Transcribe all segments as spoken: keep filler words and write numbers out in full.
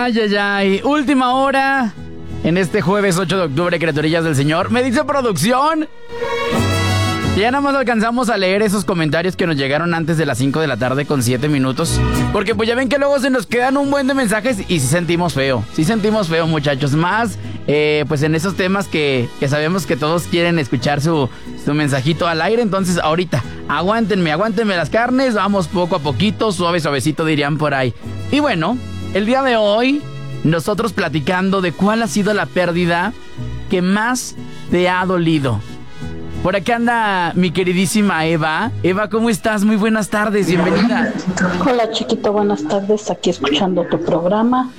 Ay, ay, ay. Última hora en este jueves ocho de octubre, criaturillas del Señor. Me dice producción. Ya nada más alcanzamos a leer esos comentarios que nos llegaron antes de las cinco de la tarde con siete minutos. Porque pues ya ven que luego se nos quedan un buen de mensajes y sí sentimos feo. Sí sentimos feo, muchachos. Más eh, pues en esos temas que, que sabemos que todos quieren escuchar su, su mensajito al aire. Entonces ahorita, aguántenme, aguántenme las carnes. Vamos poco a poquito, suave, suavecito dirían por ahí. Y bueno, el día de hoy, nosotros platicando de cuál ha sido la pérdida que más te ha dolido. Por acá anda mi queridísima Eva. Eva, ¿cómo estás? Muy buenas tardes, bienvenida. Hola, chiquito, buenas tardes. Aquí escuchando tu programa.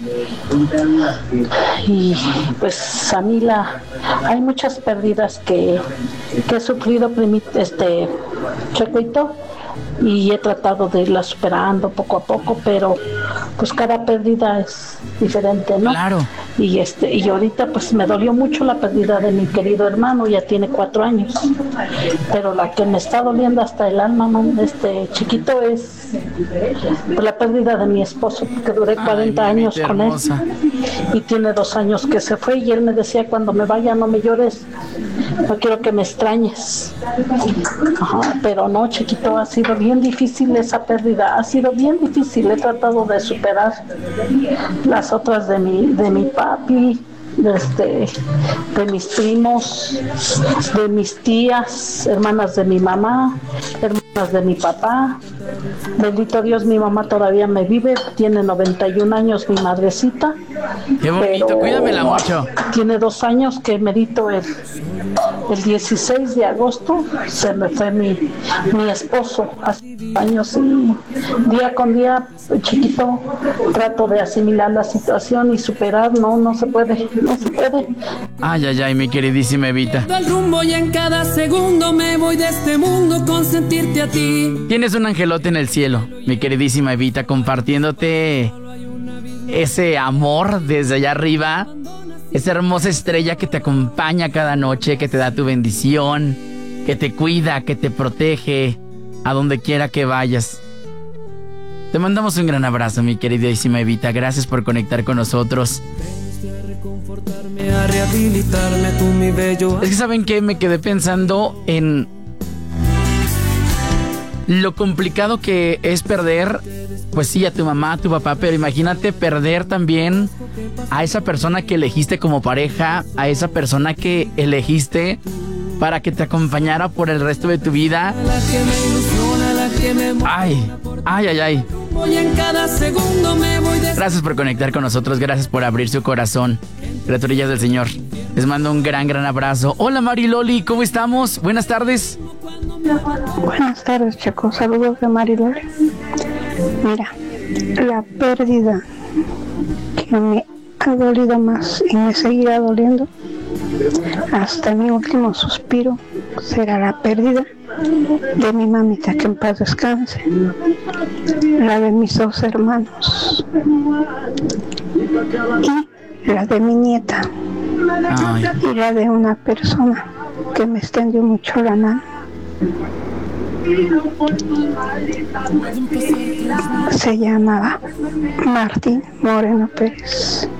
Y pues, a mí la, hay muchas pérdidas que, que he sufrido, este, Chequito, y he tratado de irlas superando poco a poco, pero pues cada pérdida es diferente, ¿no? Claro. Y este y ahorita pues me dolió mucho la pérdida de mi querido hermano, ya tiene cuatro años, pero la que me está doliendo hasta el alma, este Chiquito, es pues, la pérdida de mi esposo, porque duré cuarenta Ay, años con él y tiene dos años que se fue, y él me decía: cuando me vaya no me llores, no quiero que me extrañes. Ajá, pero no, Chiquito, ha sido bien difícil esa pérdida, ha sido bien difícil. He tratado de superar las otras de mi de mi papi, de, este, de mis primos, de mis tías, hermanas de mi mamá, hermanas de mi papá. Bendito Dios, mi mamá todavía me vive, tiene noventa y un años, mi madrecita. Qué bonito, cuídamela mucho. Tiene dos años que merito el, el dieciséis de agosto, se me fue mi, mi esposo hace años, y día con día, Chiquito, trato de asimilar la situación y superar. No, no se puede, no se puede. Ay, ay, ay, mi queridísima Evita. El rumbo y en cada segundo me voy de este mundo con sentirte a ti. Tienes un angelote en el cielo, mi queridísima Evita, compartiéndote ese amor desde allá arriba, esa hermosa estrella que te acompaña cada noche, que te da tu bendición, que te cuida, que te protege a donde quiera que vayas. Te mandamos un gran abrazo, mi queridísima Evita. Gracias por conectar con nosotros. Es que ¿saben qué? Me quedé pensando en lo complicado que es perder, pues sí, a tu mamá, a tu papá, pero imagínate perder también a esa persona que elegiste como pareja, a esa persona que elegiste para que te acompañara por el resto de tu vida. Ay, ay, ay, ay. Gracias por conectar con nosotros, gracias por abrir su corazón, criaturillas del Señor. Les mando un gran, gran abrazo. Hola, Mariloli, ¿cómo estamos? Buenas tardes. Buenas tardes, chicos. Saludos de Mariloli. Mira, la pérdida que me ha dolido más y me seguirá doliendo hasta mi último suspiro será la pérdida de mi mamita, que en paz descanse, la de mis dos hermanos y la de mi nieta. Ay. Y la de una persona que me extendió mucho la mano. Se llamaba Martín Moreno Pérez.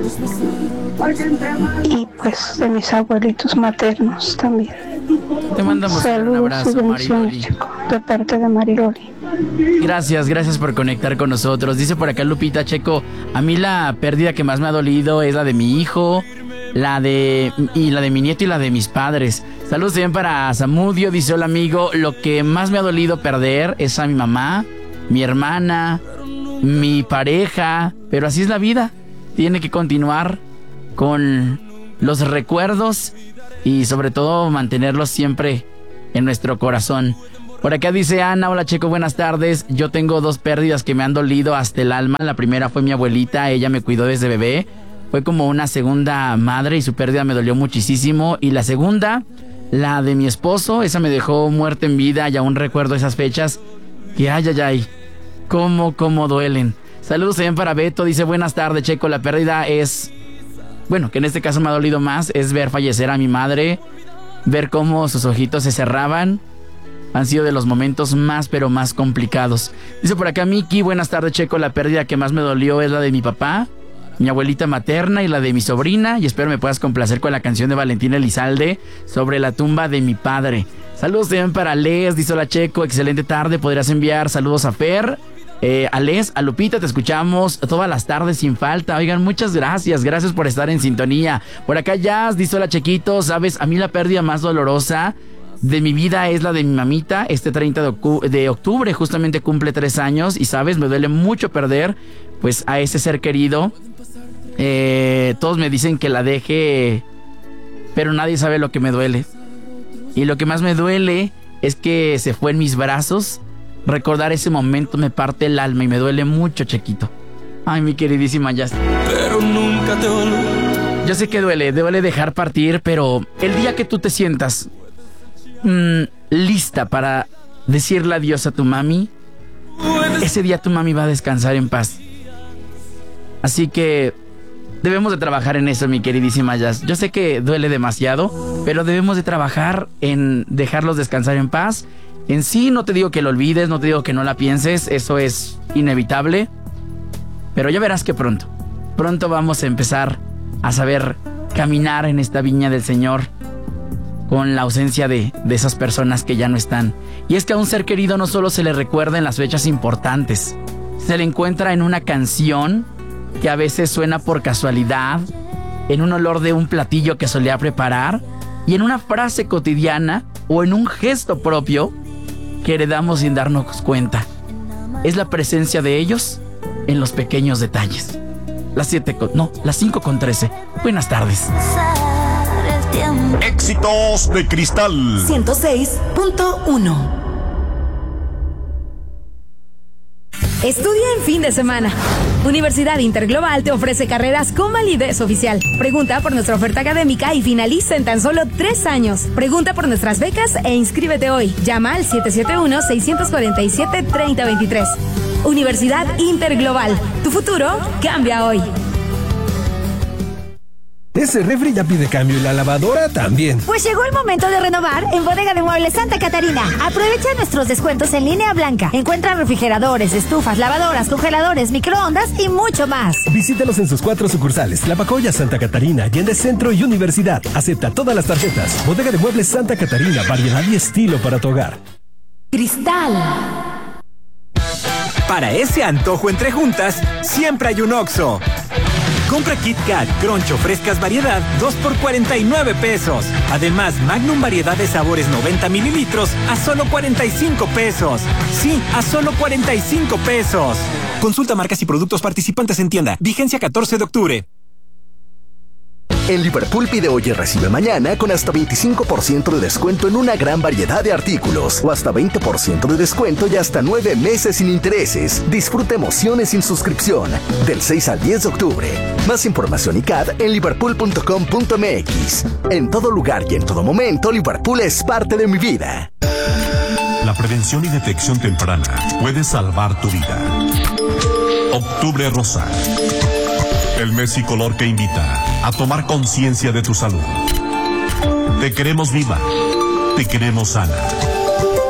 Y pues de mis abuelitos maternos también. Te mandamos Saludos, un abrazo, Mariloli. Chico, de parte de Mariloli. Gracias, gracias por conectar con nosotros. Dice por acá Lupita Checo: a mí la pérdida que más me ha dolido es la de mi hijo, la de y la de mi nieto y la de mis padres. Saludos también para Zamudio. Dice: hola, amigo, lo que más me ha dolido perder es a mi mamá, mi hermana, mi pareja, pero así es la vida. Tiene que continuar con los recuerdos y sobre todo mantenerlos siempre en nuestro corazón. Por acá dice Ana: hola, Checo, buenas tardes. Yo tengo dos pérdidas que me han dolido hasta el alma. La primera fue mi abuelita, ella me cuidó desde bebé. Fue como una segunda madre y su pérdida me dolió muchísimo. Y la segunda, la de mi esposo, esa me dejó muerta en vida y aún recuerdo esas fechas que ay, ay, ay, cómo, cómo duelen. Saludos también para Beto, dice: buenas tardes, Checo, la pérdida es, bueno, que en este caso me ha dolido más, es ver fallecer a mi madre, ver cómo sus ojitos se cerraban. Han sido de los momentos más, pero más complicados. Dice por acá Miki: buenas tardes, Checo, la pérdida que más me dolió es la de mi papá, mi abuelita materna y la de mi sobrina, y espero me puedas complacer con la canción de Valentín Elizalde sobre la tumba de mi padre. Saludos también para Les, dice hola Checo, excelente tarde, podrías enviar saludos a Fer, eh, a Les, a Lupita, te escuchamos todas las tardes sin falta. Oigan, muchas gracias, gracias por estar en sintonía. Por acá Jazz, dice hola Chequito, sabes, a mí la pérdida más dolorosa de mi vida es la de mi mamita. Este treinta de octubre justamente cumple tres años y sabes, me duele mucho perder pues a ese ser querido. Eh, todos me dicen que la deje, pero nadie sabe lo que me duele. Y lo que más me duele es que se fue en mis brazos. Recordar ese momento me parte el alma y me duele mucho, Chequito. Ay, mi queridísima Jazz. Pero nunca te olvido. Yo sé que duele, duele dejar partir, pero el día que tú te sientas mmm, lista para decirle adiós a tu mami, ese día tu mami va a descansar en paz. Así que debemos de trabajar en eso, mi queridísima Jazz. Yo sé que duele demasiado, pero debemos de trabajar en dejarlos descansar en paz. En sí, no te digo que lo olvides, no te digo que no la pienses, eso es inevitable. Pero ya verás que pronto, pronto vamos a empezar a saber caminar en esta viña del Señor con la ausencia de, de esas personas que ya no están. Y es que a un ser querido no solo se le recuerda en las fechas importantes, se le encuentra en una canción que a veces suena por casualidad, en un olor de un platillo que solía preparar y en una frase cotidiana o en un gesto propio que heredamos sin darnos cuenta. Es la presencia de ellos en los pequeños detalles. Las siete con... no, las cinco con trece. Buenas tardes. Éxitos de Cristal ciento seis punto uno. Estudia en fin de semana. Universidad Interglobal te ofrece carreras con validez oficial. Pregunta por nuestra oferta académica y finaliza en tan solo tres años. Pregunta por nuestras becas e inscríbete hoy. Llama al siete siete uno, seis cuatro siete, tres cero dos tres. Universidad Interglobal. Tu futuro cambia hoy. Ese refri ya pide cambio y la lavadora también. Pues llegó el momento de renovar en Bodega de Muebles Santa Catarina. Aprovecha nuestros descuentos en línea blanca. Encuentra refrigeradores, estufas, lavadoras, congeladores, microondas y mucho más. Visítalos en sus cuatro sucursales: Tlapacoya, Santa Catarina, Allende Centro y Universidad. Acepta todas las tarjetas. Bodega de Muebles Santa Catarina, variedad y estilo para tu hogar. Cristal. Para ese antojo entre juntas, siempre hay un Oxxo. Compra Kit Kat, Crunch o frescas variedad, dos por cuarenta y nueve pesos. Además, Magnum variedad de sabores noventa mililitros a solo cuarenta y cinco pesos. Sí, a solo cuarenta y cinco pesos. Consulta marcas y productos participantes en tienda. Vigencia catorce de octubre. En Liverpool pide hoy y recibe mañana con hasta veinticinco por ciento de descuento en una gran variedad de artículos o hasta veinte por ciento de descuento y hasta nueve meses sin intereses. Disfruta emociones sin suscripción del seis al diez de octubre. Más información y C A D en liverpool punto com punto m x. En todo lugar y en todo momento, Liverpool es parte de mi vida. La prevención y detección temprana puede salvar tu vida. Octubre Rosa. El mes y color que invita a tomar conciencia de tu salud. Te queremos viva, te queremos sana.